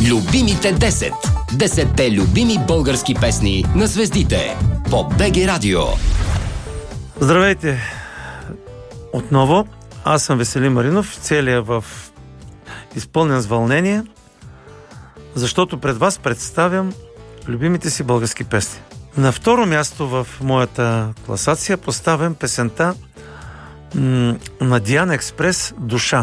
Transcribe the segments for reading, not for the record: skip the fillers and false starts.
Любимите 10. 10-те любими български песни на звездите по БГ Радио. Здравейте! Отново, аз съм Веселин Маринов, целия изпълнен с вълнение, защото пред вас представям любимите си български песни. На второ място в моята класация поставям песента на Диана Експрес "Душа".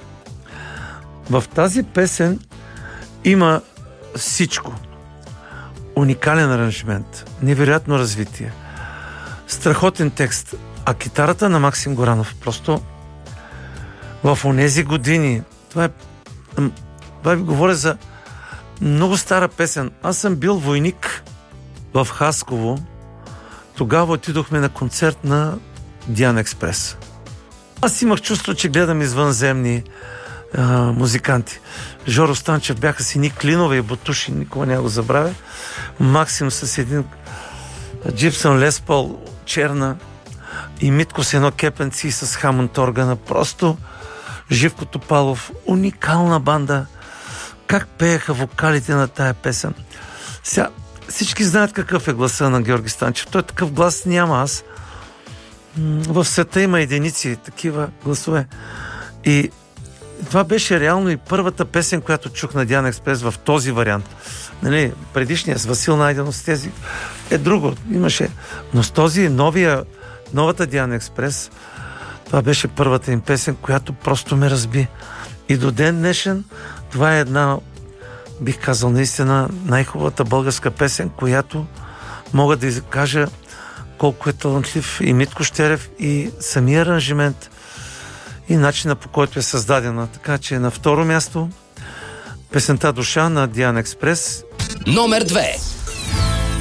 В тази песен има всичко. Уникален аранжимент, невероятно развитие, страхотен текст, а китарата на Максим Горанов просто в онези години, това ви говоря за много стара песен. Аз съм бил войник в Хасково. Тогава отидохме на концерт на Диана Експрес. Аз имах чувство, че гледам извънземни музиканти. Жоро Станчев бяха си ни клинове и бутуши, никога не го забравя. Максим с един Джипсън Лес Пол черна и Митко с едно кепенци с Хамонт органа. Просто Живко Топалов, уникална банда. Как пееха вокалите на тая песен. Сега, всички знаят какъв е гласа на Георги Станчев. Той такъв глас няма. Аз в света има единици такива гласове. И това беше реално и първата песен, която чух на Диана Експрес в този вариант. Нали, предишния с Васил Найденов, с тези е друго. Имаше. Но с този новата Диана Експрес, това беше първата им песен, която просто ме разби. И до ден днешен това е една, бих казал, наистина най-хубавата българска песен, която мога да кажа колко е талантлив и Митко Щерев, и самия аранжимент, и начина, по който е създадена. Така че на второ място песента "Душа" на Диана Експрес. Номер 2.